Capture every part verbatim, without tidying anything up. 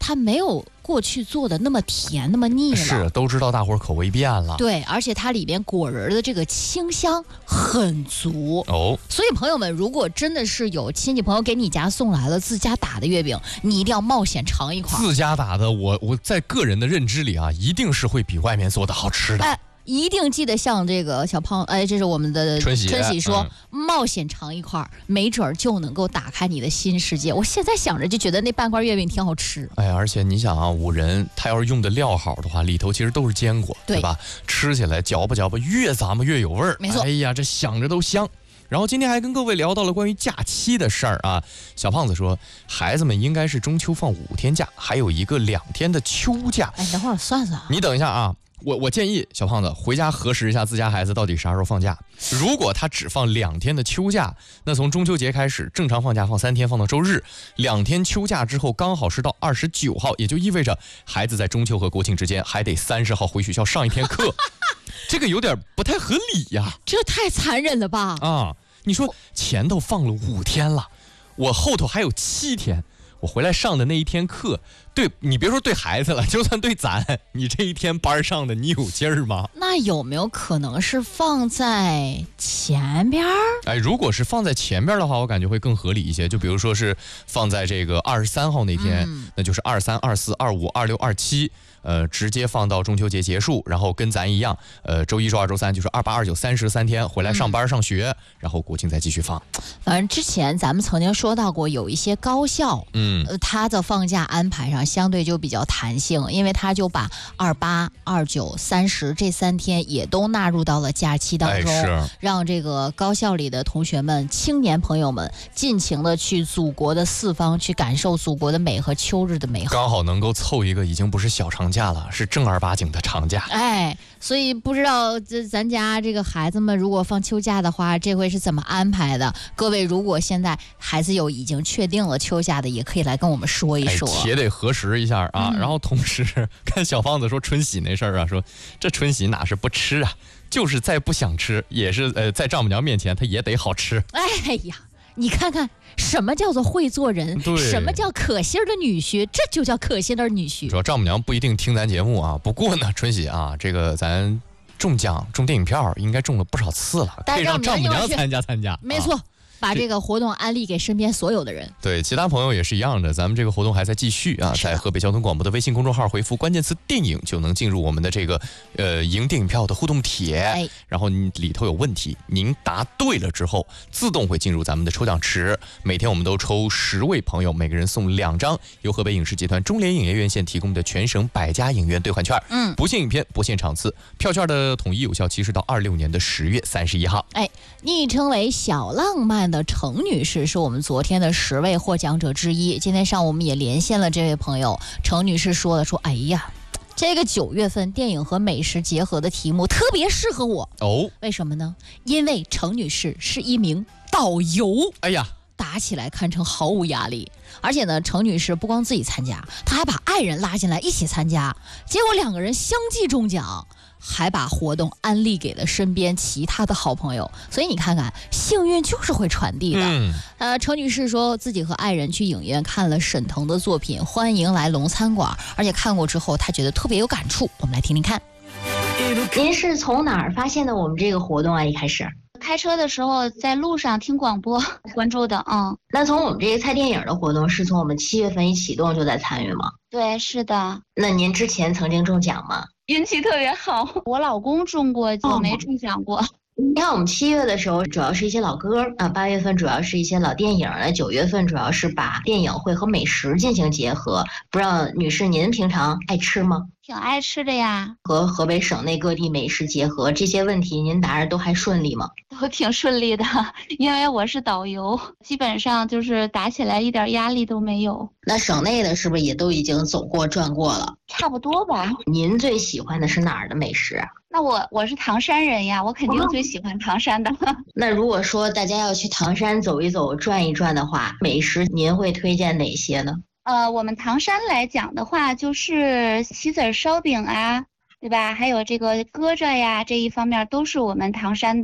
它没有过去做的那么甜那么腻了， 是都知道大伙儿口味变了。 对，而且它里边果仁的这个清香很足哦。 所以朋友们，如果真的是有亲戚朋友给你家送来了自家打的月饼，你一定要冒险尝一块。 自家打的，我我在个人的认知里啊，一定是会比外面做的好吃的。 哎，一定记得向这个小胖，哎，这是我们的春喜春喜说、 嗯， 冒险尝一块，没准就能够打开你的新世界。我现在想着就觉得那半块月饼挺好吃。 哎呀，而且你想啊，五仁它要是用的料好的话，里头其实都是坚果， 对, 对吧？吃起来嚼吧嚼吧，越咂摸越有味儿。 没错。 哎呀，这想着都香。然后今天还跟各位聊到了关于假期的事儿啊。小胖子说，孩子们应该是中秋放五天假，还有一个两天的秋假。 哎，等会儿算算。 你等一下啊。我我建议小胖子回家核实一下自家孩子到底啥时候放假。如果他只放两天的秋假，那从中秋节开始正常放假放三天，放到周日，两天秋假之后刚好是到二十九号，也就意味着孩子在中秋和国庆之间还得三十号回学校上一天课。这个有点不太合理呀， 这太残忍了吧？ 啊，你说前头放了五天了，我后头还有七天。我回来上的那一天课，对你别说对孩子了，就算对咱，你这一天班上的你有劲儿吗？ 那有没有可能是放在前边？ 哎，如果是放在前边的话，我感觉会更合理一些。就比如说是放在这个二十三号那天，嗯、那就是二三、二四、二五、二六、二七。呃，直接放到中秋节结束，然后跟咱一样，呃，周一、周二、周三就是二八、二九、三十三天回来上班上学，嗯、然后国庆再继续放。 反正之前咱们曾经说到过，有一些高校， 嗯， 呃，它的放假安排上相对就比较弹性，因为它就把二八、二九、三十这三天也都纳入到了假期当中， 哎、是让这个高校里的同学们、青年朋友们尽情的去祖国的四方，去感受祖国的美和秋日的美好， 刚好能够凑一个已经不是小长假了，是正儿八经的长假。 哎，所以不知道这咱家这个孩子们如果放秋假的话，这回是怎么安排的？各位如果现在孩子有已经确定了秋假的，也可以来跟我们说一说， 哎、也得核实一下啊。 嗯、 然后同时看小胖子说春喜那事儿啊，说这春喜哪是不吃啊，就是再不想吃，也是呃在丈母娘面前他也得好吃。 哎呀。你看看什么叫做会做人，什么叫可心儿的女婿，这就叫可心儿女婿。 主要丈母娘不一定听咱节目啊，不过呢，春喜啊，这个咱中奖中电影票应该中了不少次了，可以让丈母娘参加参加。 没错。啊，把这个活动安利给身边所有的人。 对，其他朋友也是一样的，咱们这个活动还在继续啊，在河北交通广播的微信公众号回复关键词电影，就能进入我们的这个呃赢电影票的互动帖。哎，然后你里头有问题，您答对了之后，自动会进入咱们的抽奖池。每天我们都抽十位朋友，每个人送两张由河北影视集团中联影业院线提供的全省百家影院兑换券。嗯，不限影片，不限场次，票券的统一有效期是到二六年的十月三十一号。 哎，昵称为小浪漫的程女士是我们昨天的十位获奖者之一。今天上午我们也连线了这位朋友，程女士说了说，哎呀，这个九月份电影和美食结合的题目特别适合我哦。 为什么呢？因为程女士是一名导游。 哎呀， 打起来堪称毫无压力。而且呢，程女士不光自己参加，她还把爱人拉进来一起参加，结果两个人相继中奖，还把活动安利给了身边其他的好朋友。所以你看看，幸运就是会传递的。嗯，呃，程女士说自己和爱人去影院看了沈腾的作品《欢迎来龙餐馆》，而且看过之后她觉得特别有感触。我们来听听看。 您是从哪儿发现的我们这个活动啊？一开始开车的时候在路上听广播关注的。嗯， 那从我们这个猜电影的活动是从我们七月份一启动就在参与吗？ 对，是的。 那您之前曾经中奖吗？ 运气特别好，我老公中过，就没中奖过。 你看我们七月的时候主要是一些老歌啊，八月份主要是一些老电影，那九月份主要是把电影会和美食进行结合。不知道女士您平常爱吃吗？ 挺爱吃的呀。 和河北省内各地美食结合这些问题您答着都还顺利吗？ 都挺顺利的，因为我是导游，基本上就是打起来一点压力都没有。 那省内的是不是也都已经走过转过了？ 差不多吧。 您最喜欢的是哪儿的美食啊？ 那我我是唐山人呀，我肯定最喜欢唐山的。 那如果说大家要去唐山走一走转一转的话，美食您会推荐哪些呢？ 呃，我们唐山来讲的话，就是棋子烧饼啊，对吧？还有这个疙瘩呀，这一方面都是我们唐山的就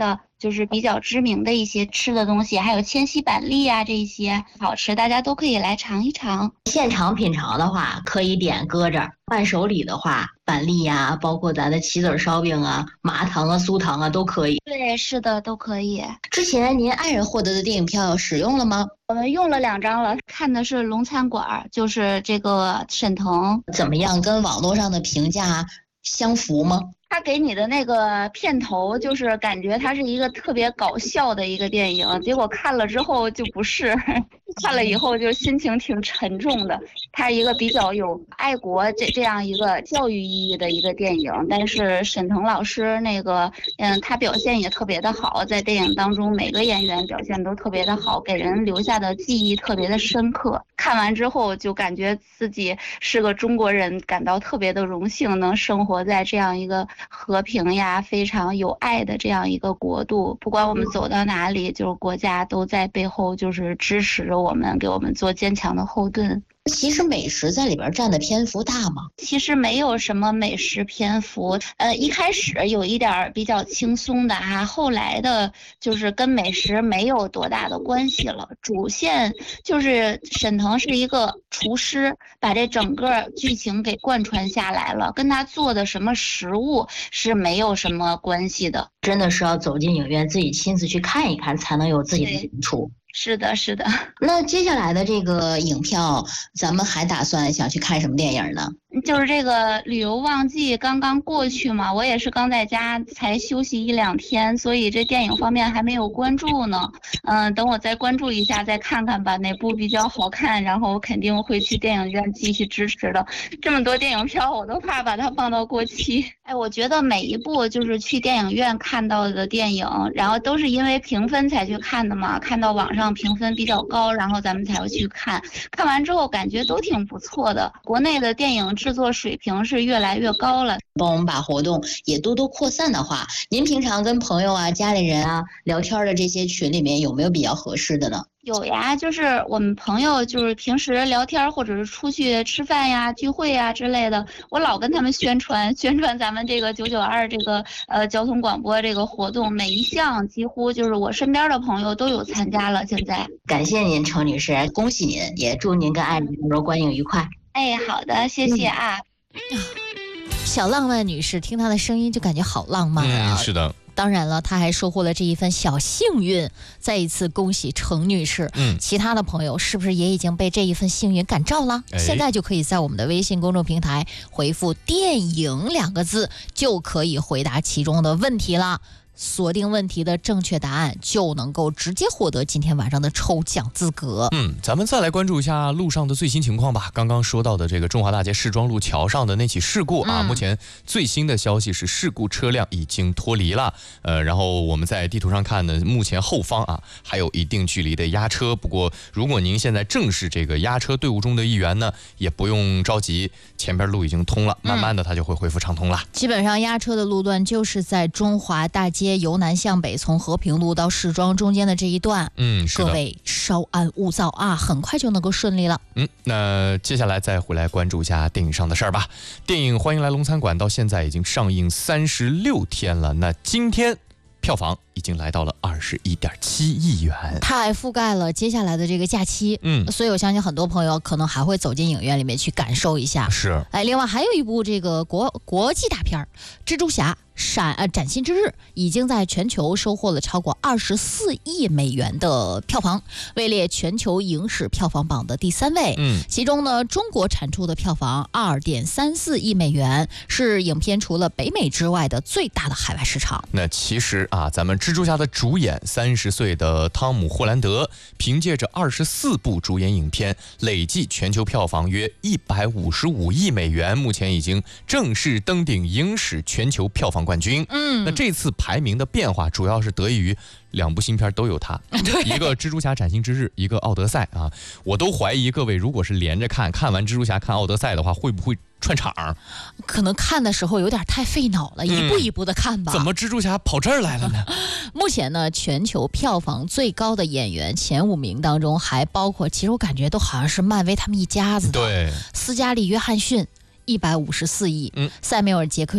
就是比较知名的一些吃的东西，还有千禧板栗啊，这些好吃，大家都可以来尝一尝。 现场品尝的话，可以点搁这儿；伴手礼的话，板栗呀、啊，包括咱的棋子烧饼啊、麻糖啊、酥糖啊，都可以。 对，是的，都可以。 之前您爱人获得的电影票使用了吗？ 我们用了两张了，看的是龙餐馆，就是这个沈腾。 怎么样？跟网络上的评价相符吗？ 他给你的那个片头就是感觉它是一个特别搞笑的一个电影，结果看了之后就不是，看了以后就心情挺沉重的。它是一个比较有爱国这这样一个教育意义的一个电影，但是沈腾老师那个嗯，他表现也特别的好，在电影当中每个演员表现都特别的好，给人留下的记忆特别的深刻。看完之后就感觉自己是个中国人，感到特别的荣幸，能生活在这样一个和平呀非常有爱的这样一个国度。不管我们走到哪里，就是国家都在背后就是支持着我们，给我们做坚强的后盾。 其实美食在里边占的篇幅大吗？ 其实没有什么美食篇幅，呃，一开始有一点比较轻松的啊，后来的就是跟美食没有多大的关系了。主线就是沈腾是一个厨师，把这整个剧情给贯穿下来了，跟他做的什么食物是没有什么关系的。 真的是要走进影院自己亲自去看一看，才能有自己的感触。 是的，是的。 那接下来的这个影票，咱们还打算想去看什么电影呢？ 就是这个旅游旺季刚刚过去嘛，我也是刚在家才休息一两天，所以这电影方面还没有关注呢。嗯，等我再关注一下，再看看吧，哪部比较好看，然后我肯定会去电影院继续支持的。这么多电影票，我都怕把它放到过期。哎，我觉得每一部就是去电影院看到的电影，然后都是因为评分才去看的嘛，看到网上评分比较高，然后咱们才会去看。看完之后感觉都挺不错的，国内的电影制作水平是越来越高了。 帮我们把活动也多多扩散的话，您平常跟朋友啊、家里人啊聊天的这些群里面有没有比较合适的呢？ 有呀，就是我们朋友就是平时聊天或者是出去吃饭呀、聚会呀之类的，我老跟他们宣传宣传咱们这个九九二这个呃交通广播这个活动，每一项几乎就是我身边的朋友都有参加了。现在感谢您程女士，恭喜您，也祝您跟爱人到时候观影愉快。 哎，好的，谢谢啊。 嗯、小浪漫女士听她的声音就感觉好浪漫啊。 嗯，是的。 当然了，她还收获了这一份小幸运。再一次恭喜程女士。 嗯， 其他的朋友是不是也已经被这一份幸运感召了？ 哎、 现在就可以在我们的微信公众平台回复“电影”两个字，就可以回答其中的问题了。锁定问题的正确答案，就能够直接获得今天晚上的抽奖资格。 嗯，咱们再来关注一下路上的最新情况吧。刚刚说到的这个中华大街市庄路桥上的那起事故啊，嗯、目前最新的消息是事故车辆已经脱离了。呃，然后我们在地图上看呢，目前后方啊还有一定距离的压车。不过，如果您现在正是这个压车队伍中的一员呢，也不用着急，前边路已经通了，慢慢的它就会恢复畅通了。 嗯、基本上压车的路段就是在中华大街由南向北，从和平路到市庄中间的这一段。 嗯，是的， 各位稍安勿躁啊，很快就能够顺利了。 嗯，那接下来再回来关注一下电影上的事儿吧。电影《欢迎来龙餐馆》到现在已经上映三十六天了，那今天票房已经来到了二十一点七亿元， 它还覆盖了接下来的这个假期。 嗯， 所以我相信很多朋友可能还会走进影院里面去感受一下。 是， 哎，另外还有一部这个国国际大片《蜘蛛侠闪呃崭新之日》，已经在全球收获了超过二十四亿美元的票房，位列全球影史票房榜的第三位。 嗯， 其中呢，中国产出的票房二点三四亿美元，是影片除了北美之外的最大的海外市场。 那其实啊，咱们蜘蛛侠的主演三十岁的汤姆·霍兰德，凭借着二十四部主演影片，累计全球票房约一百五十五亿美元，目前已经正式登顶影史全球票房冠军。 嗯， 那这次排名的变化主要是得益于两部新片都有他，一个蜘蛛侠崭新之日，一个奥德赛啊。我都怀疑各位如果是连着看，看完蜘蛛侠看奥德赛的话，会不会串场？ 可能看的时候有点太费脑了，嗯、一步一步的看吧。 怎么蜘蛛侠跑这儿来了呢？ 目前呢，全球票房最高的演员前五名当中，还包括，其实我感觉都好像是漫威他们一家子的。 对， 斯嘉丽·约翰逊一百五十四亿， 嗯， 塞缪尔·杰克逊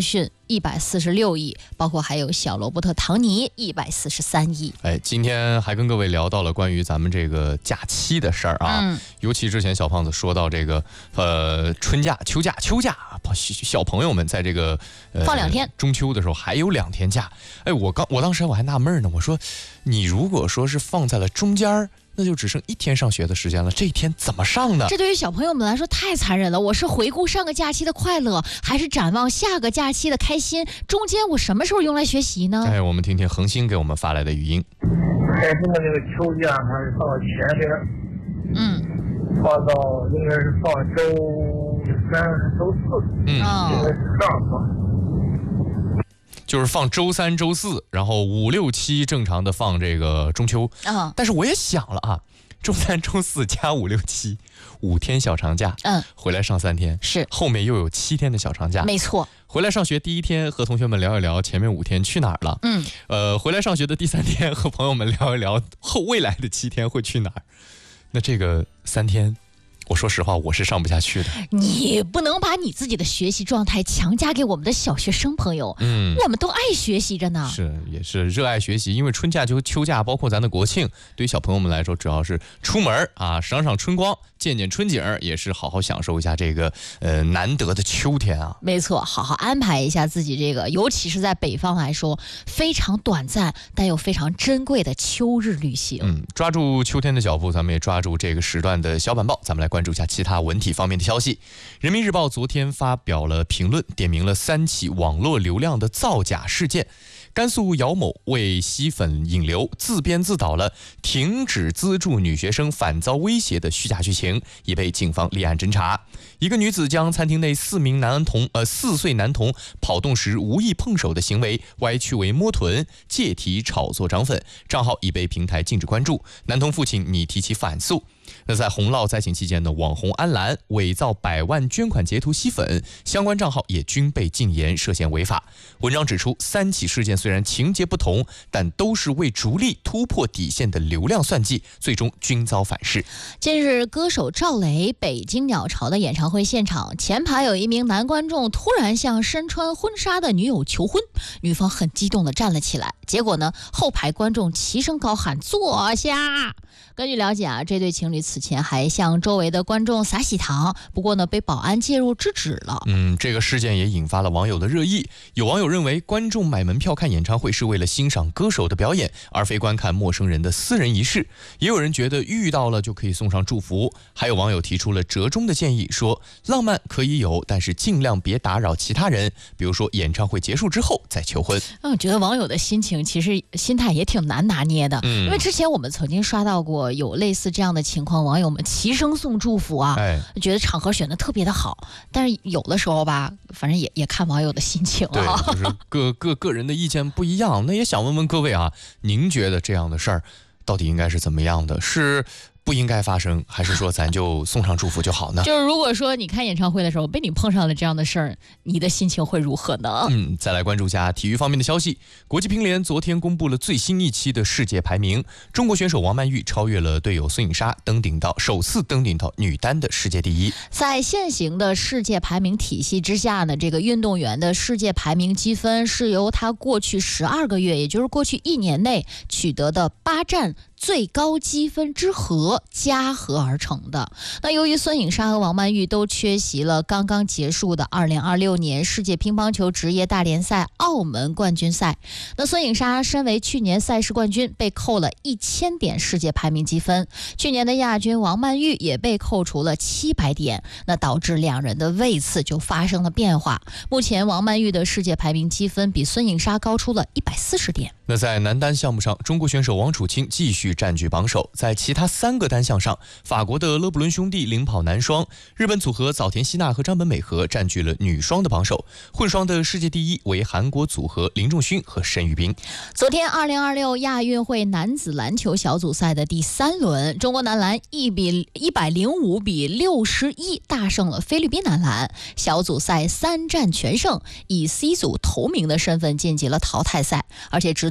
一百四十六亿，包括还有小罗伯特·唐尼一百四十三亿。 哎，今天还跟各位聊到了关于咱们这个假期的事儿啊，嗯、尤其之前小胖子说到这个呃春假、秋假、秋假，小朋友们在这个、呃、 放两天， 中秋的时候还有两天假。哎，我刚我当时我还纳闷呢，我说你如果说是放在了中间，那就只剩一天上学的时间了，这一天怎么上呢？ 这对于小朋友们来说太残忍了。我是回顾上个假期的快乐，还是展望下个假期的开心？中间我什么时候用来学习呢？ 哎，我们听听恒星给我们发来的语音。 开始的这个秋假，它是放前边， 嗯， 放到应该是放周三、周四， 嗯， 应该是上放。 就是放周三、周四，然后五六七正常的放这个中秋。 嗯， 但是我也想了啊，周三、周四加五六七，五天小长假， 嗯， 回来上三天， 是后面又有七天的小长假， 没错。 回来上学第一天和同学们聊一聊前面五天去哪儿了， 嗯， 呃，回来上学的第三天和朋友们聊一聊后未来的七天会去哪儿。那这个三天，我说实话，我是上不下去的。 你不能把你自己的学习状态强加给我们的小学生朋友， 嗯， 我们都爱学习着呢。 是，也是热爱学习，因为春假就秋假，包括咱的国庆，对于小朋友们来说，主要是出门啊，赏赏春光，见见春景，也是好好享受一下这个呃难得的秋天啊。 没错，好好安排一下自己这个，尤其是在北方来说，非常短暂但又非常珍贵的秋日旅行。 嗯，抓住秋天的脚步，咱们也抓住这个时段的小板报，咱们来关注一下其他文体方面的消息。人民日报昨天发表了评论，点名了三起网络流量的造假事件。甘肃姚某为吸粉引流，自编自导了停止资助女学生反遭威胁的虚假剧情，已被警方立案侦查。一个女子将餐厅内四名男童呃四岁男童跑动时无意碰手的行为歪曲为摸臀，借题炒作涨粉，账号已被平台禁止关注。男童父亲拟提起反诉。那在洪涝灾情期间呢，网红安澜伪造百万捐款截图吸粉，相关账号也均被禁言，涉嫌违法。文章指出，三起事件虽然情节不同，但都是为逐利突破底线的流量算计，最终均遭反噬。 近日，歌手赵雷北京鸟巢的演唱会现场，前排有一名男观众突然向身穿婚纱的女友求婚，女方很激动地站了起来，结果呢，后排观众齐声高喊坐下。根据了解啊，这对情侣此前还向周围的观众撒喜糖，不过呢，被保安介入制止了。 嗯，这个事件也引发了网友的热议。有网友认为，观众买门票看演唱会是为了欣赏歌手的表演，而非观看陌生人的私人仪式。也有人觉得遇到了就可以送上祝福。还有网友提出了折中的建议，说浪漫可以有，但是尽量别打扰其他人，比如说演唱会结束之后再求婚。 嗯，我觉得网友的心情其实心态也挺难拿捏的，嗯、因为之前我们曾经刷到过有类似这样的情况，网友们齐声送祝福啊，哎、觉得场合选的特别的好。但是有的时候吧，反正也也看网友的心情了，对，就是各各个人的意见不一样。那也想问问各位啊，您觉得这样的事儿到底应该是怎么样的？是不应该发生，还是说咱就送上祝福就好呢？ 就是如果说你看演唱会的时候被你碰上了这样的事儿，你的心情会如何呢？ 嗯，再来关注一下体育方面的消息。国际乒联昨天公布了最新一期的世界排名，中国选手王曼玉超越了队友孙颖莎，登顶到首次登顶到女单的世界第一。 在现行的世界排名体系之下呢，这个运动员的世界排名积分是由他过去十二个月，也就是过去一年内取得的八站最高积分之和加和而成的。那由于孙颖莎和王曼玉都缺席了刚刚结束的二零二六年世界乒乓球职业大联赛澳门冠军赛，那孙颖莎身为去年赛事冠军，被扣了一千点世界排名积分，去年的亚军王曼玉也被扣除了七百点，那导致两人的位次就发生了变化。目前王曼玉的世界排名积分比孙颖莎高出了一百四十点。 那在男单项目上，中国选手王楚钦继续占据榜首。在其他三个单项上，法国的勒布伦兄弟领跑男双，日本组合早田希娜和张本美和占据了女双的榜首。混双的世界第一为韩国组合林仲勋和申玉彬。 昨天二零二六亚运会男子篮球小组赛的第三轮，中国男篮一比一百零五比六十一大胜了菲律宾男篮，小组赛三战全胜，以 C 组头名的身份晋级了淘汰赛。而且值得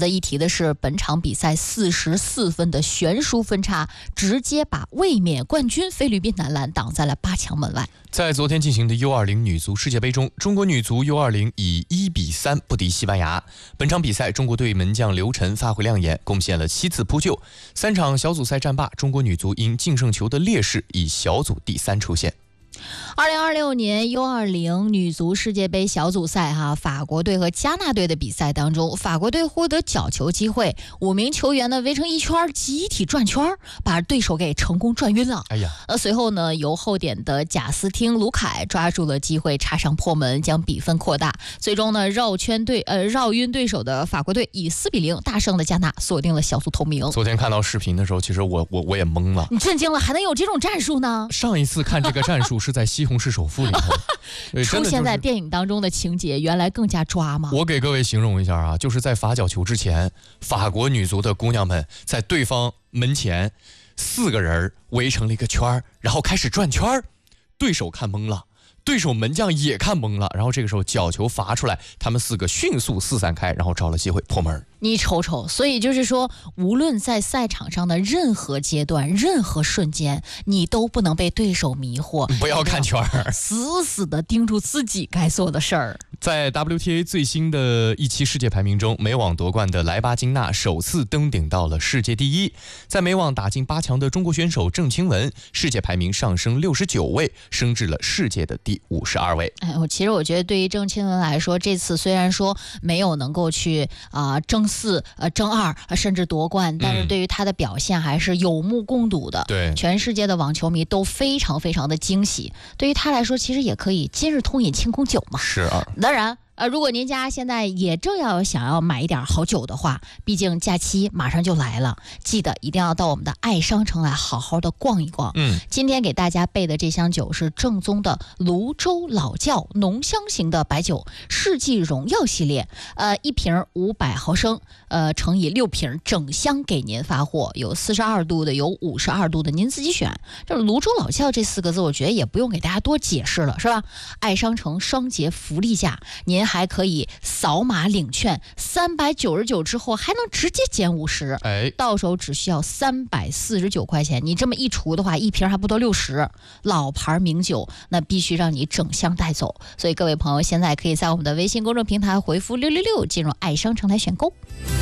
得一提的是，本场比赛四十四分的悬殊分差，直接把卫冕冠军菲律宾男篮挡在了八强门外。 在昨天进行的 U 二十 女足世界杯中，中国女足 U 二十 以一比三不敌西班牙。本场比赛，中国队门将刘晨发挥亮眼，贡献了七次扑救。三场小组赛战罢，中国女足因净胜球的劣势，以小组第三出现。 二零二六年 U 二十 女足世界杯小组赛哈，法国队和加纳队的比赛当中，法国队获得角球机会，五名球员呢围成一圈，集体转圈，把对手给成功转晕了。 哎呀， 呃，随后呢，由后点的贾斯汀·卢凯抓住了机会，插上破门，将比分扩大。最终呢，绕圈对呃绕晕对手的法国队以四比零大胜的加纳，锁定了小组头名。 昨天看到视频的时候，其实我我我也懵了， 你震惊了，还能有这种战术呢？ 上一次看这个战术是在《西红柿首富》里头， 出现在电影当中的情节原来更加抓吗？ 我给各位形容一下啊，就是在罚角球之前，法国女足的姑娘们在对方门前四个人围成了一个圈，然后开始转圈，对手看懵了，对手门将也看懵了，然后这个时候角球罚出来，他们四个迅速四散开，然后找了机会破门。 你瞅瞅，所以就是说，无论在赛场上的任何阶段、任何瞬间，你都不能被对手迷惑， 不要看圈儿， 死死地盯住自己该做的事儿。 在 W T A 最新的一期世界排名中，美网夺冠的莱巴金娜首次登顶到了世界第一。在美网打进八强的中国选手郑钦文，世界排名上升六十九位，升至了世界的第五十二位。 哎，我其实我觉得对于郑钦文来说，这次虽然说没有能够去啊、呃、争四、呃争二、呃，甚至夺冠，但是对于他的表现还是有目共睹的。 对、嗯， 全世界的网球迷都非常非常的惊喜。对于他来说，其实也可以今日通饮庆功酒嘛。 是啊。 当然，呃，如果您家现在也正要想要买一点好酒的话，毕竟假期马上就来了，记得一定要到我们的爱商城来好好的逛一逛。 嗯， 今天给大家备的这箱酒是正宗的泸州老窖浓香型的白酒，世纪荣耀系列，呃，一瓶五百毫升，呃，乘以六瓶，整箱给您发货，有四十二度的，有五十二度的，您自己选。这泸州老窖这四个字，我觉得也不用给大家多解释了，是吧？爱商城双节福利价，您还可以扫码领券，三百九十九之后还能直接减五十， 哎， 到手只需要三百四十九块钱。你这么一除的话，一瓶还不到六十。老牌名酒，那必须让你整箱带走。所以各位朋友，现在可以在我们的微信公众平台回复六六六，进入爱商城来选购。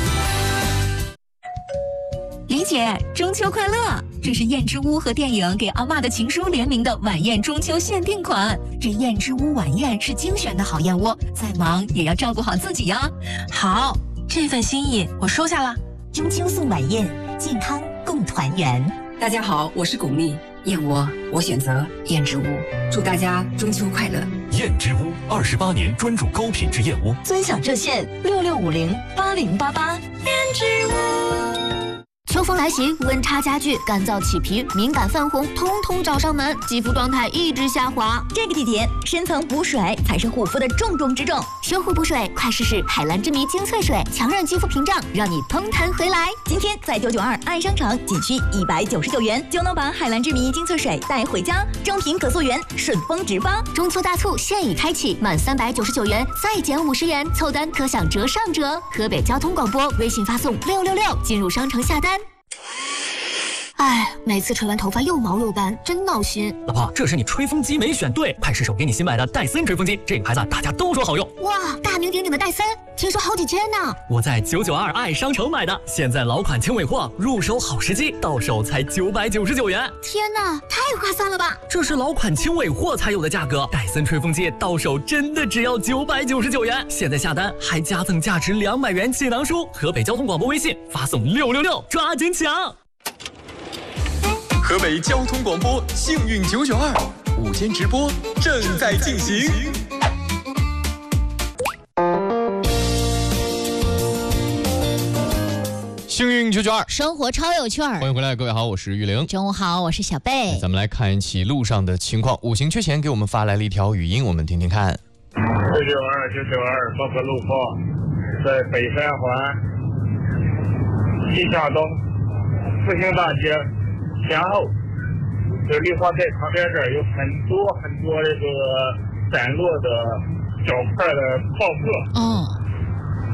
李姐，中秋快乐！这是燕之屋和电影给阿嬷的情书联名的晚宴中秋限定款。这燕之屋晚宴是精选的好燕窝，再忙也要照顾好自己呀。 好，这份心意我收下了。 中秋送晚宴，健康共团圆。 大家好，我是巩俐，燕窝我选择燕之屋，祝大家中秋快乐。 燕之屋二十八年专注高品质燕窝， 尊享热线六六五零八零八八。燕之屋。 秋风来袭，温差加剧，干燥起皮、敏感泛红，通通找上门，肌肤状态一直下滑。 这个季节，深层补水才是护肤的重中之重。 修护补水，快试试海蓝之谜精粹水，强韧肌肤屏障，让你嘭弹回来。 今天在九九二爱商场，仅需一百九十九元就能把海蓝之谜精粹水带回家。正品可溯源，顺丰直发。 中秋大促现已开启，满三百九十九元再减五十元，凑单可享折上折。河北交通广播微信发送六六六进入商城下单。哎，每次吹完头发又毛又干，真闹心。 老婆，这是你吹风机没选对，快试手给你新买的戴森吹风机，这个牌子大家都说好用。 哇，大名鼎鼎的戴森，听说好几千呢。 我在九九二爱商城买的，现在老款轻尾货，入手好时机，到手才九百九十九元。 天哪，太划算了吧！ 这是老款轻尾货才有的价格，戴森吹风机到手真的只要九百九十九元。现在下单还加赠价值两百元气囊书。河北交通广播微信发送六六六，抓紧抢！ 河北交通广播幸运九九二午间直播正在进行。 幸运九九二， 生活超有趣儿。 欢迎回来，各位好，我是玉玲。 中午好，我是小贝。 咱们来看一起路上的情况。五行缺钱给我们发来了一条语音，我们听听看。 九九二九九二，报个路况，在北三环西向东复兴大街前后，这绿化带旁边这儿有很多很多这个散落的小块的爆破。 哦。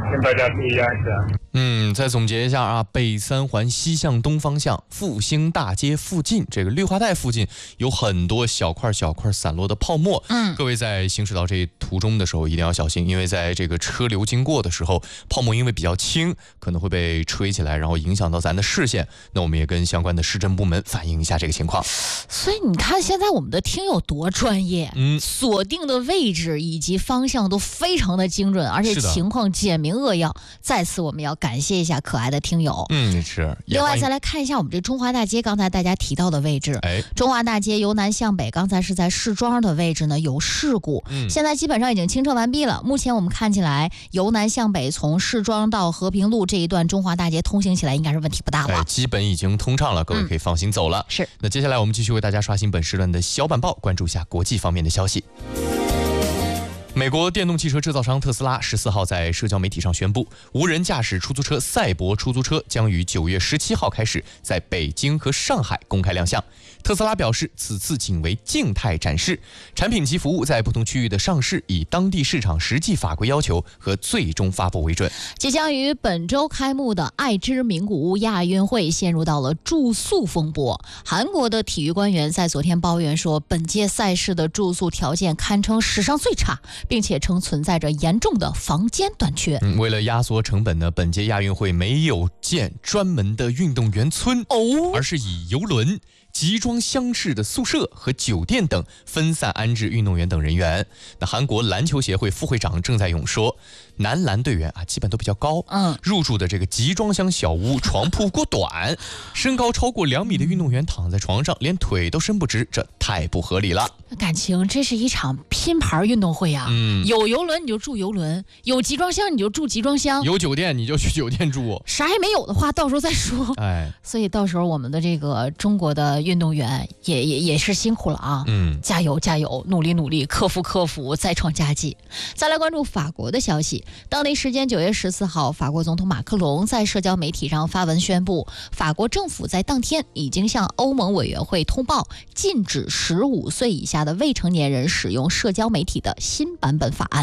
跟大家注意安全。 嗯，再总结一下啊，北三环西向东方向复兴大街附近这个绿化带附近有很多小块小块散落的泡沫。 嗯， 各位在行驶到这途中的时候一定要小心，因为在这个车流经过的时候，泡沫因为比较轻，可能会被吹起来，然后影响到咱的视线。那我们也跟相关的市政部门反映一下这个情况。 所以你看，现在我们的听友多专业， 嗯， 锁定的位置以及方向都非常的精准，而且情况简明扼要。再次我们要感谢一下可爱的听友。 嗯，是。 另外再来看一下我们这中华大街，刚才大家提到的位置。 哎， 中华大街由南向北，刚才是在市庄的位置呢有事故， 嗯， 现在基本上已经清撤完毕了。目前我们看起来，由南向北从市庄到和平路这一段中华大街通行起来应该是问题不大了。 哎，基本已经通畅了，各位可以放心走了。 嗯、是。 那接下来我们继续为大家刷新本时段的小板报，关注一下国际方面的消息。美国电动汽车制造商特斯拉十四号在社交媒体上宣布，无人驾驶出租车赛博出租车将于九月十七号开始在北京和上海公开亮相。特斯拉表示，此次仅为静态展示，产品及服务在不同区域的上市以当地市场实际法规要求和最终发布为准。 即将于本周开幕的爱知名古屋亚运会陷入到了住宿风波。韩国的体育官员在昨天抱怨说，本届赛事的住宿条件堪称史上最差，并且称存在着严重的房间短缺。 嗯，为了压缩成本呢，本届亚运会没有建专门的运动员村， 哦， 而是以邮轮、集装箱式的宿舍和酒店等分散安置运动员等人员。那韩国篮球协会副会长郑在勇说，男篮队员啊基本都比较高， 嗯， 入住的这个集装箱小屋床铺过短，身高超过两米的运动员躺在床上连腿都伸不直，这太不合理了。 感情这是一场拼盘运动会啊， 嗯， 有游轮你就住游轮，有集装箱你就住集装箱， 有酒店你就去酒店住， 啥也没有的话到时候再说。 哎， 所以到时候我们的这个中国的运动员也也也是辛苦了啊， 嗯， 加油加油，努力努力，克服克服，再创佳绩。再来关注法国的消息，当地时间九月十四号，法国总统马克龙在社交媒体上发文宣布，法国政府在当天已经向欧盟委员会通报禁止十五岁以下的未成年人使用社交媒体的新版本法案。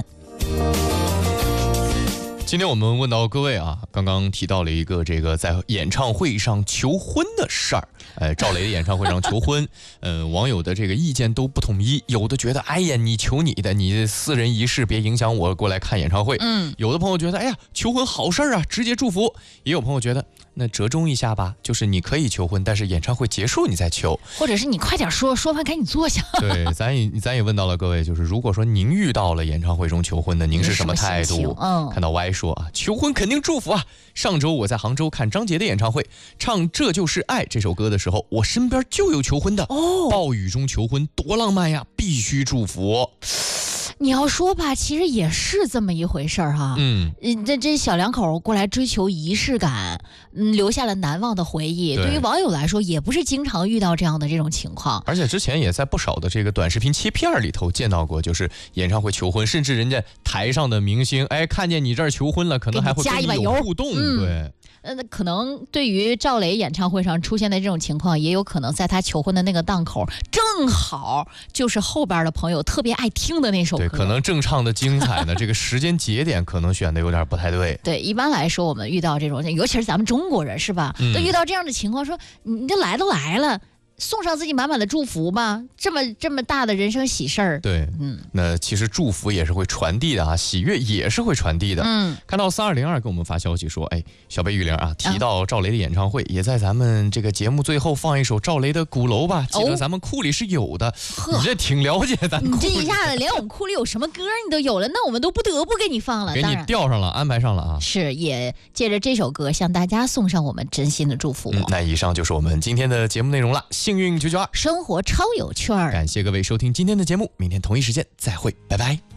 今天我们问到各位啊，刚刚提到了一个这个在演唱会上求婚的事儿，呃，赵雷的演唱会上求婚，呃，网友的这个意见都不统一，有的觉得，哎呀，你求你的，你私人仪式别影响我过来看演唱会， 嗯， 有的朋友觉得，哎呀，求婚好事儿啊，直接祝福，也有朋友觉得，那折中一下吧，就是你可以求婚，但是演唱会结束你再求， 或者是你快点说，说完赶紧坐下。 对，咱也咱也问到了各位，就是如果说您遇到了演唱会中求婚的，您是什么态度？ 嗯， 看到 Y 说啊，求婚肯定祝福啊。上周我在杭州看张杰的演唱会，唱《这就是爱》这首歌的时候，我身边就有求婚的哦， 暴雨中求婚多浪漫呀，必须祝福。 你要说吧，其实也是这么一回事儿哈。 嗯， 这这小两口过来追求仪式感，嗯，留下了难忘的回忆。 对， 对于网友来说，也不是经常遇到这样的这种情况。 而且之前也在不少的这个短视频切片里头见到过，就是演唱会求婚，甚至人家台上的明星，哎，看见你这儿求婚了，可能还会跟你有互动。 嗯、 对。 呃，可能对于赵雷演唱会上出现的这种情况，也有可能在他求婚的那个档口，正好就是后边的朋友特别爱听的那首歌。 对，可能正唱的精彩呢，这个时间节点可能选的有点不太对。 对，一般来说，我们遇到这种，尤其是咱们中国人，是吧？ 嗯、 都遇到这样的情况，说你这来都来了。送上自己满满的祝福吧，这么这么大的人生喜事儿。 对， 嗯， 那其实祝福也是会传递的啊，喜悦也是会传递的。 嗯， 看到三二零二给我们发消息说，哎，小北雨玲啊，提到赵雷的演唱会，啊、也在咱们这个节目最后放一首赵雷的《鼓楼》吧，记得咱们库里是有的。哦、你这挺了解咱库里。 你这一下子连我们库里有什么歌你都有了，那我们都不得不给你放了， 给你调上了，安排上了啊。 是，也借着这首歌向大家送上我们真心的祝福。 嗯、那以上就是我们今天的节目内容了，幸运九九二。 生活超有趣儿， 感谢各位收听今天的节目，明天同一时间再会，拜拜。